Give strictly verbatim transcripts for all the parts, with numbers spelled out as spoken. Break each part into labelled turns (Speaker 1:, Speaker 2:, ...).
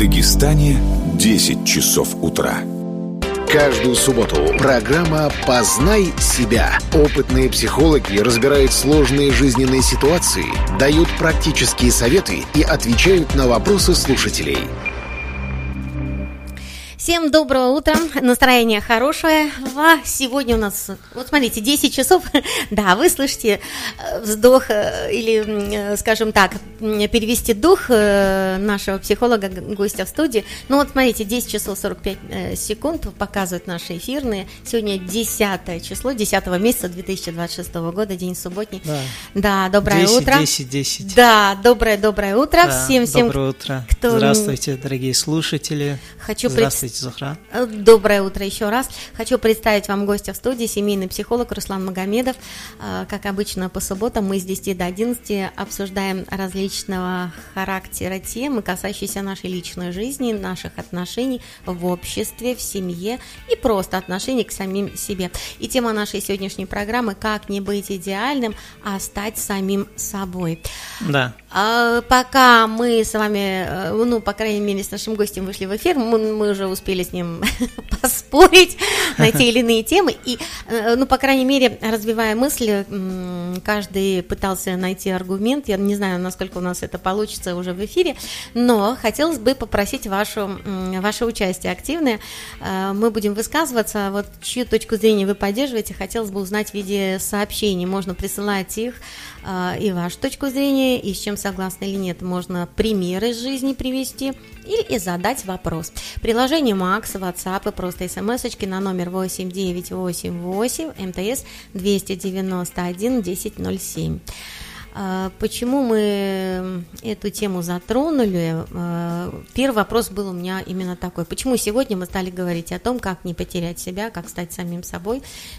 Speaker 1: Дагестане десять часов утра.
Speaker 2: Каждую субботу программа «Познай себя». Опытные психологи разбирают сложные жизненные ситуации, дают практические советы и отвечают на вопросы слушателей.
Speaker 3: Всем доброго утра, настроение хорошее. Сегодня у нас, вот смотрите, десять часов, да, вы слышите вздох или, скажем так, перевести дух нашего психолога, гостя в студии. Ну вот смотрите, десять часов сорок пять секунд показывают наши эфирные. Сегодня десятое число, десятого месяца две тысячи двадцать шестого года, день субботний. Да, да, доброе
Speaker 4: десять,
Speaker 3: утро.
Speaker 4: десять, десять.
Speaker 3: Да, доброе-доброе утро.
Speaker 4: Да,
Speaker 3: всем, всем.
Speaker 4: Доброе утро.
Speaker 3: Кто...
Speaker 4: Здравствуйте, дорогие слушатели.
Speaker 3: Хочу
Speaker 4: Здравствуйте, Зухра.
Speaker 3: Доброе утро еще раз. Хочу представить вам гостя в студии, семейный психолог Руслан Магомедов. Как обычно, по субботам мы с десяти до одиннадцати обсуждаем различного характера темы, касающиеся нашей личной жизни, наших отношений в обществе, в семье и просто отношений к самим себе. И тема нашей сегодняшней программы – как не быть идеальным, а стать самим собой.
Speaker 4: Да.
Speaker 3: Пока мы с вами, ну, по крайней мере, с нашим гостем вышли в эфир, мы, мы уже успели с ним поспорить на те или иные темы. И, ну, по крайней мере, развивая мысли, каждый пытался найти аргумент. Я не знаю, насколько у нас это получится уже в эфире, но хотелось бы попросить вашу, ваше участие активное. Мы будем высказываться. Вот чью точку зрения вы поддерживаете, хотелось бы узнать в виде сообщений. Можно присылать их и вашу точку зрения, и с чем согласны или нет. Можно примеры из жизни привести или задать вопрос. Приложение Макс, WhatsApp и просто смс-очки на номер восемь девять восемь восемь МТС двести девяносто один десять ноль семь. Почему мы эту тему затронули? Первый вопрос был у меня именно такой. Почему сегодня мы стали говорить о том, как не потерять себя, как стать самим собой,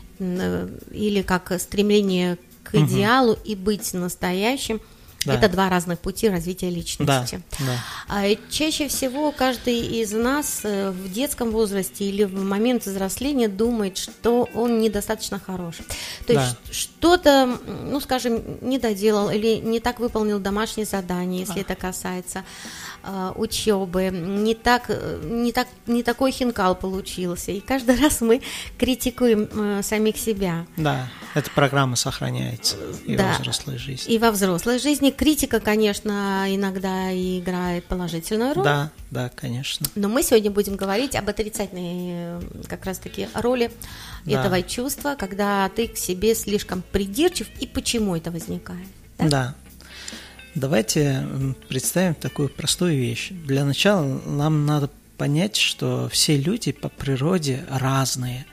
Speaker 3: или как стремление к идеалу угу. и быть настоящим? Да. Это два разных пути развития личности.
Speaker 4: Да, да.
Speaker 3: Чаще всего каждый из нас в детском возрасте или в момент взросления думает, что он недостаточно хорош. То да. есть что-то, ну, скажем, не доделал или не так выполнил домашнее задание, если а. это касается учебы, не так, не так, не такой хинкал получился. И каждый раз мы критикуем э, самих себя.
Speaker 4: Да, эта программа сохраняется и
Speaker 3: да.
Speaker 4: во взрослой жизни.
Speaker 3: И во взрослой жизни критика, конечно, иногда играет положительную роль.
Speaker 4: Да, да, конечно.
Speaker 3: Но мы сегодня будем говорить об отрицательной как раз-таки роли да. этого чувства, когда ты к себе слишком придирчив, и почему это возникает. Да.
Speaker 4: да. Давайте представим такую простую вещь. Для начала нам надо понять, что все люди по природе разные.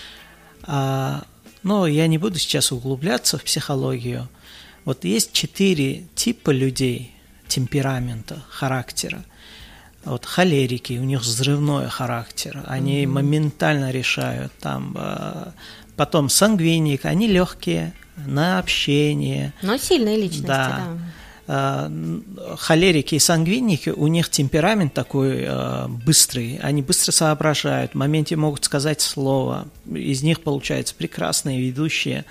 Speaker 4: А, но я не буду сейчас углубляться в психологию. Вот есть четыре типа людей, темперамента, характера. Вот холерики, у них взрывной характер, они mm-hmm. моментально решают. Там, потом сангвиник, они легкие на общение.
Speaker 3: Но сильные личности, да. да.
Speaker 4: Холерики и сангвиники, у них темперамент такой э, быстрый, они быстро соображают, в моменте могут сказать слово, из них получаются прекрасные ведущие.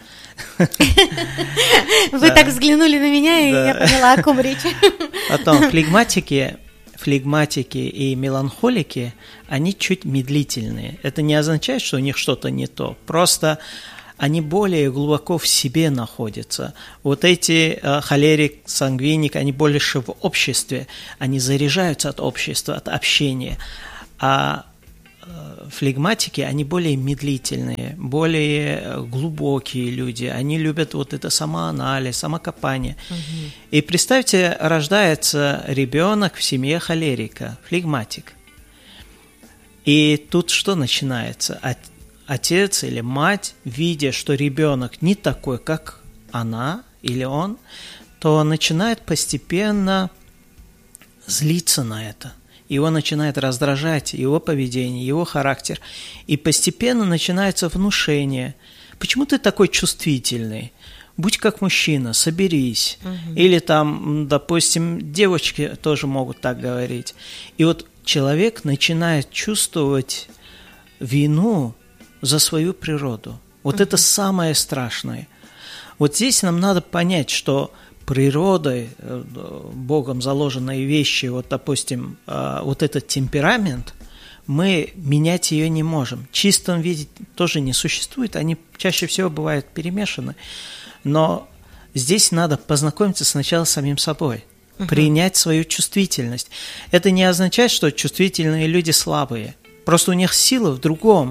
Speaker 3: Вы так взглянули на меня, и я поняла, о ком речь.
Speaker 4: Потом флегматики, флегматики и меланхолики, они чуть медлительные. Это не означает, что у них что-то не то, просто они более глубоко в себе находятся. Вот эти э, холерик, сангвиник, они больше в обществе, они заряжаются от общества, от общения. А э, флегматики, они более медлительные, более глубокие люди, они любят вот это самоанализ, самокопание. Угу. И представьте, рождается ребенок в семье холерика, флегматик. И тут что начинается? Отец или мать, видя, что ребенок не такой, как она или он, то начинает постепенно злиться на это. Его начинает раздражать его поведение, его характер. И постепенно начинается внушение. Почему ты такой чувствительный? Будь как мужчина, соберись. Угу. Или там, допустим, девочки тоже могут так говорить. И вот человек начинает чувствовать вину за свою природу. Вот uh-huh. это самое страшное. Вот здесь нам надо понять, что природой, Богом заложенные вещи, вот, допустим, вот этот темперамент, мы менять ее не можем. В чистом виде тоже не существует, они чаще всего бывают перемешаны. Но здесь надо познакомиться сначала с самим собой, uh-huh. принять свою чувствительность. Это не означает, что чувствительные люди слабые, просто у них сила в другом.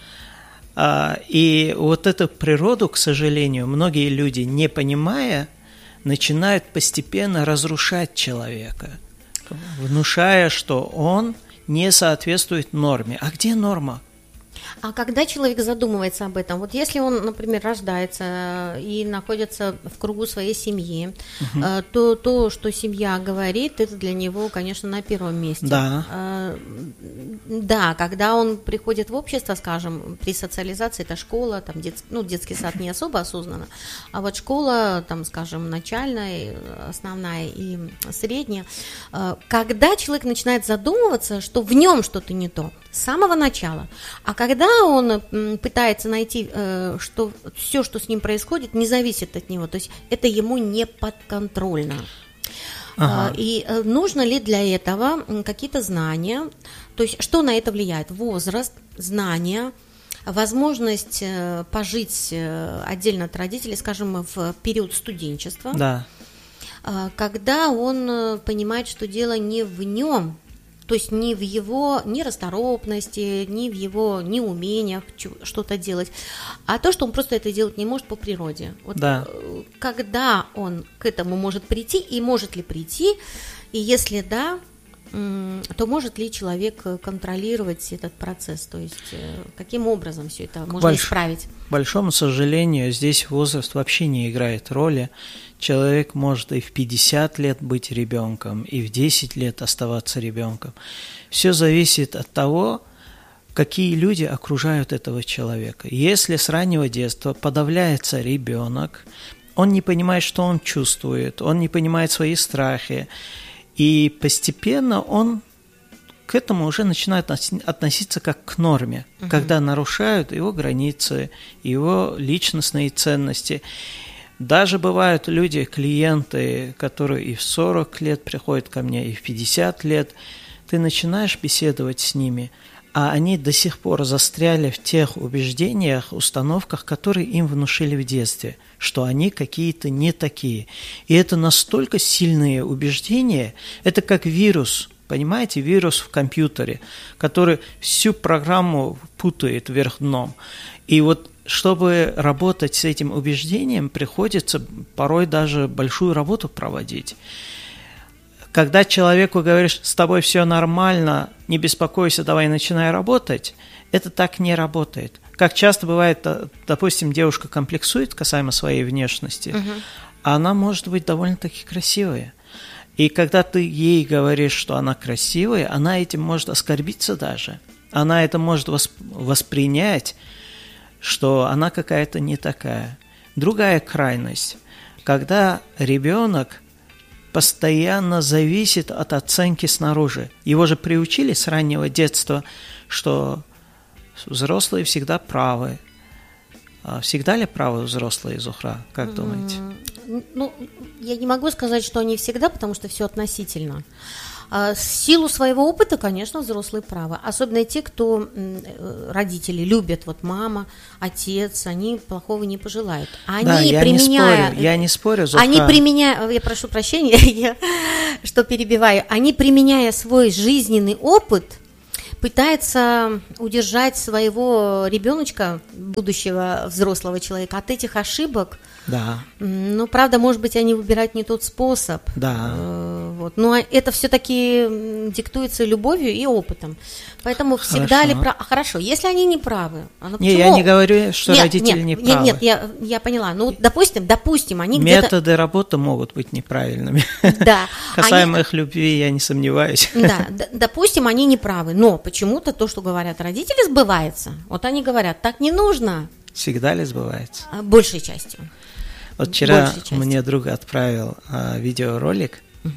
Speaker 4: И вот эту природу, к сожалению, многие люди, не понимая, начинают постепенно разрушать человека, внушая, что он не соответствует норме. А где норма?
Speaker 3: А когда человек задумывается об этом, вот если он, например, рождается и находится в кругу своей семьи, угу. то то, что семья говорит, это для него, конечно, на первом месте.
Speaker 4: Да.
Speaker 3: Да, когда он приходит в общество, скажем, при социализации, это школа, там дет, ну, детский сад не особо осознанно, а вот школа, там, скажем, начальная, основная и средняя, когда человек начинает задумываться, что в нем что-то не то, с самого начала, а когда он пытается найти, что все, что с ним происходит, не зависит от него, то есть это ему не подконтрольно. Ага. И нужно ли для этого какие-то знания, то есть что на это влияет? Возраст, знания, возможность пожить отдельно от родителей, скажем, в период студенчества,
Speaker 4: да.
Speaker 3: когда он понимает, что дело не в нем, то есть не в его ни расторопности, ни в его неумениях что-то делать, а то, что он просто это делать не может по природе. Вот
Speaker 4: да.
Speaker 3: Когда он к этому может прийти, и может ли прийти, и если да, то может ли человек контролировать этот процесс, то есть каким образом все это можно Больш... исправить?
Speaker 4: К большому сожалению, здесь возраст вообще не играет роли. Человек может и в пятьдесят лет быть ребенком, и в десять лет оставаться ребенком. Все зависит от того, какие люди окружают этого человека. Если с раннего детства подавляется ребенок, он не понимает, что он чувствует, он не понимает свои страхи, и постепенно он к этому уже начинает относиться как к норме, uh-huh. когда нарушают его границы, его личностные ценности. Даже бывают люди, клиенты, которые и в сорок лет приходят ко мне, и в пятьдесят лет. Ты начинаешь беседовать с ними, а они до сих пор застряли в тех убеждениях, установках, которые им внушили в детстве, что они какие-то не такие. И это настолько сильные убеждения, это как вирус, понимаете, вирус в компьютере, который всю программу путает вверх дном. И вот чтобы работать с этим убеждением, приходится порой даже большую работу проводить. Когда человеку говоришь, с тобой все нормально, не беспокойся, давай начинай работать, это так не работает. Как часто бывает, допустим, девушка комплексует касаемо своей внешности, uh-huh. а она может быть довольно-таки красивая. И когда ты ей говоришь, что она красивая, она этим может оскорбиться даже. Она это может воспринять, что она какая-то не такая. Другая крайность, когда ребенок постоянно зависит от оценки снаружи. Его же приучили с раннего детства, что взрослые всегда правы. А всегда ли правы взрослые, Зухра? Как думаете?
Speaker 3: Ну, я не могу сказать, что они всегда, потому что все относительно. В силу своего опыта, конечно, взрослые правы. Особенно те, кто родители любят, вот мама, отец, они плохого не пожелают. Они,
Speaker 4: да, я
Speaker 3: применяя,
Speaker 4: не спорю, я не спорю, Зухра.
Speaker 3: Они применяя, я прошу прощения, я, что перебиваю, они, применяя свой жизненный опыт, пытаются удержать своего ребеночка, будущего взрослого человека, от этих ошибок.
Speaker 4: Да.
Speaker 3: Ну, правда, может быть, они выбирают не тот способ.
Speaker 4: Да.
Speaker 3: Вот. Но это все-таки диктуется любовью и опытом. Поэтому всегда
Speaker 4: Хорошо.
Speaker 3: ли правы? Хорошо, если они не правы. А ну,
Speaker 4: не, я не говорю, что
Speaker 3: нет,
Speaker 4: родители
Speaker 3: нет,
Speaker 4: не
Speaker 3: нет,
Speaker 4: правы.
Speaker 3: Нет, я, я поняла. Ну, допустим, допустим, они
Speaker 4: Методы
Speaker 3: где-то...
Speaker 4: работы могут быть неправильными.
Speaker 3: Да.
Speaker 4: Касаемо
Speaker 3: они...
Speaker 4: их любви, я не сомневаюсь.
Speaker 3: Да, допустим, они не правы, но почему-то то, что говорят родители, сбывается. Вот они говорят, так не нужно.
Speaker 4: Всегда ли сбывается?
Speaker 3: Большей частью.
Speaker 4: Вот вчера мне друг отправил а, видеоролик. Угу.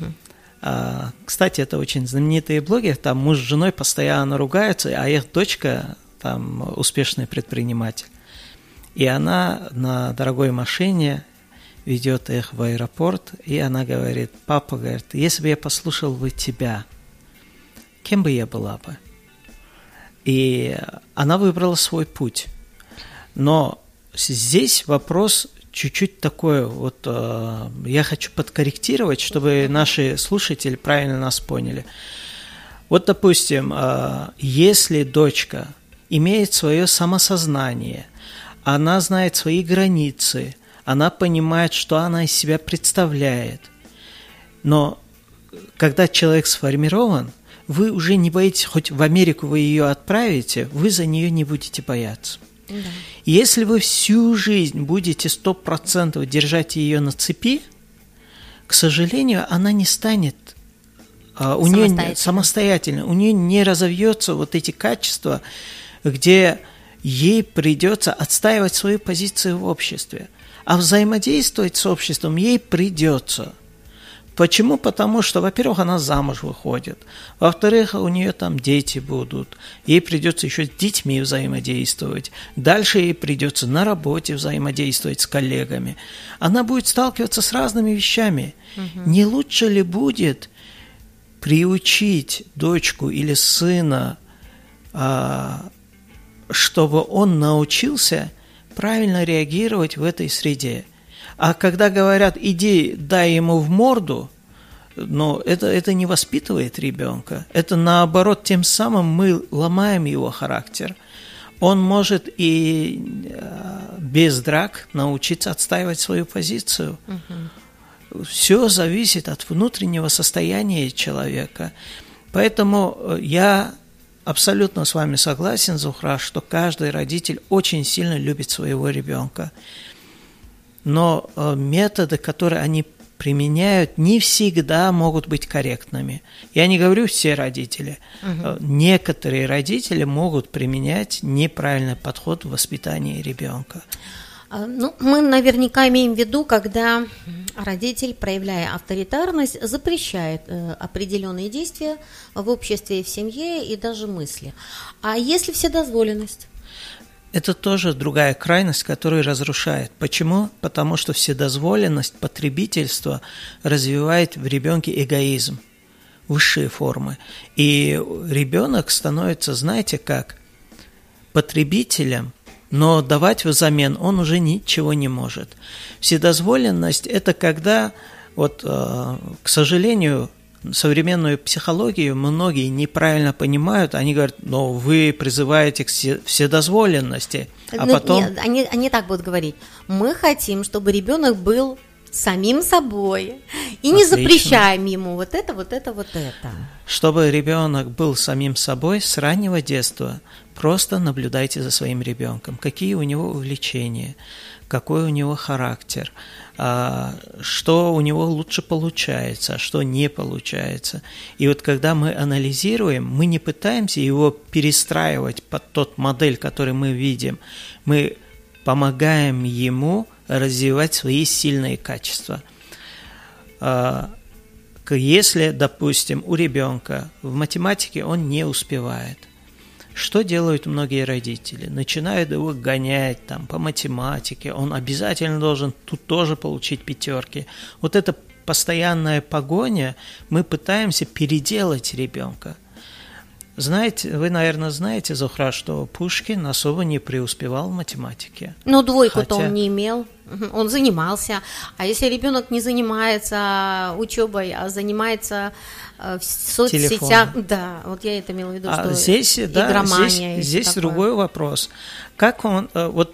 Speaker 4: А, кстати, это очень знаменитые блогеры. Там муж с женой постоянно ругаются, а их дочка там успешный предприниматель. И она на дорогой машине ведет их в аэропорт, и она говорит: папа, говорит, если бы я послушал бы тебя, кем бы я была бы? И она выбрала свой путь. Но здесь вопрос чуть-чуть такой, вот э, я хочу подкорректировать, чтобы наши слушатели правильно нас поняли. Вот, допустим, э, если дочка имеет свое самосознание, она знает свои границы, она понимает, что она из себя представляет, но когда человек сформирован, вы уже не боитесь, хоть в Америку вы ее отправите, вы за нее не будете бояться. Да. Если вы всю жизнь будете сто процентов держать ее на цепи, к сожалению, она не станет а, у нее самостоятельно, у нее не разовьется вот эти качества, где ей придется отстаивать свою позицию в обществе, а взаимодействовать с обществом ей придется. Почему? Потому что, во-первых, она замуж выходит, во-вторых, у нее там дети будут, ей придется еще с детьми взаимодействовать, дальше ей придется на работе взаимодействовать с коллегами. Она будет сталкиваться с разными вещами. Угу. Не лучше ли будет приучить дочку или сына, чтобы он научился правильно реагировать в этой среде? А когда говорят: иди, дай ему в морду, но это, это не воспитывает ребенка. Это наоборот, тем самым мы ломаем его характер. Он может и без драк научиться отстаивать свою позицию. Угу. Все зависит от внутреннего состояния человека. Поэтому я абсолютно с вами согласен, Зухра, что каждый родитель очень сильно любит своего ребенка. Но методы, которые они применяют, не всегда могут быть корректными. Я не говорю все родители. Угу. Некоторые родители могут применять неправильный подход в воспитании ребенка.
Speaker 3: Ну, мы наверняка имеем в виду, когда родитель, проявляя авторитарность, запрещает э, определенные действия в обществе, в семье и даже мысли. А если вседозволенность?
Speaker 4: Это тоже другая крайность, которая разрушает. Почему? Потому что вседозволенность, потребительство развивает в ребенке эгоизм, высшие формы. И ребенок становится, знаете как, потребителем, но давать взамен он уже ничего не может. Вседозволенность – это когда, вот, к сожалению, современную психологию многие неправильно понимают. Они говорят: ну, вы призываете к вседозволенности, а
Speaker 3: ну,
Speaker 4: потом…
Speaker 3: Нет, они, они так будут говорить: мы хотим, чтобы ребенок был самим собой, и Отлично. Не запрещаем ему вот это, вот это, вот это.
Speaker 4: Чтобы ребенок был самим собой с раннего детства, просто наблюдайте за своим ребенком, какие у него увлечения, какой у него характер, что у него лучше получается, а что не получается. И вот когда мы анализируем, мы не пытаемся его перестраивать под тот модель, который мы видим, мы помогаем ему развивать свои сильные качества. Если, допустим, у ребенка в математике он не успевает, что делают многие родители? Начинают его гонять там, по математике, он обязательно должен тут тоже получить пятерки. Вот эта постоянная погоня, мы пытаемся переделать ребенка. Знаете, вы, наверное, знаете, Зухра, что Пушкин особо не преуспевал в математике.
Speaker 3: Но двойку-то Хотя... он не имел, он занимался. А если ребенок не занимается учебой, а занимается в соцсетях, Телефон. Да, вот я это имела в виду,
Speaker 4: а
Speaker 3: что
Speaker 4: здесь, да, здесь, здесь другой вопрос. Как он, вот